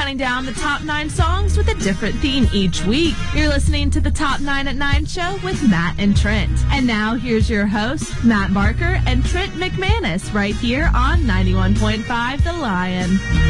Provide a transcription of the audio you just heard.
counting down the top 9 songs with a different theme each week. You're listening to the Top 9 at 9 show with Matt and Trent. And now here's your hosts, Matt Barker and Trent McManus, right here on 91.5 The Lion.